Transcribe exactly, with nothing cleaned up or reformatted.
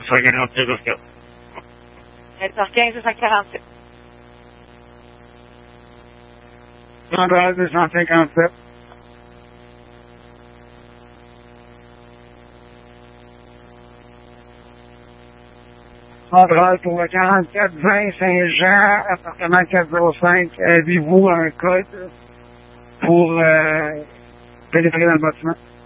cent quarante-sept, Oscar. sept heures quinze, deux cent quarante-sept. Centrale deux cent cinquante-sept. Centrale pour le quarante-quatre vingt Saint-Jean, appartement quatre zéro cinq. Avez-vous un code pour euh, pénétrer dans le bâtiment?